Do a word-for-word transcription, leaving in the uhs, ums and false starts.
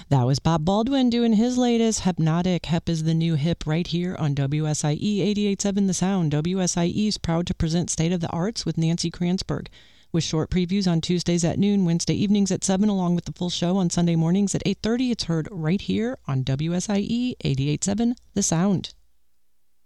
That was Bob Baldwin doing his latest, Hypnotic. Hep is the new hip right here on W S I E eighty-eight point seven The Sound. W S I E is proud to present State of the Arts with Nancy Kranzberg, with short previews on Tuesdays at noon, Wednesday evenings at seven, along with the full show on Sunday mornings at eight thirty. It's heard right here on W S I E eighty-eight point seven The Sound.